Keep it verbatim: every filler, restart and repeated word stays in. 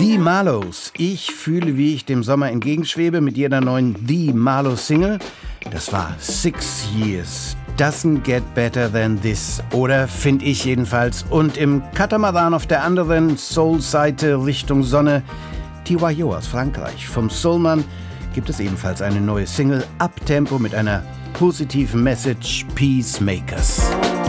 The Marlows. Ich fühle, wie ich dem Sommer entgegenschwebe mit jeder neuen The Marlow Single. Das war Six Years. Doesn't get better than this. Oder finde ich jedenfalls. Und im Katamaran auf der anderen Soul-Seite Richtung Sonne, T Y O aus Frankreich. Vom Soulmann gibt es ebenfalls eine neue Single, Uptempo mit einer positiven Message, Peacemakers.